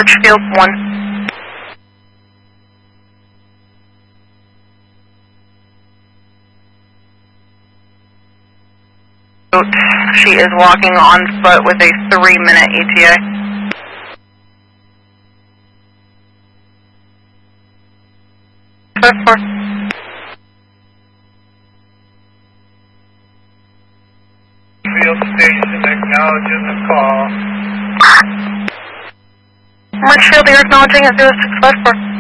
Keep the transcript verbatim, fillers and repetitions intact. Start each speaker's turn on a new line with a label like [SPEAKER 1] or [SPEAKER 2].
[SPEAKER 1] Richfield one. She is walking on foot with a three minute E T A. Five four.
[SPEAKER 2] Field station acknowledging the call.
[SPEAKER 1] Richfield, you're acknowledging at zero six five four.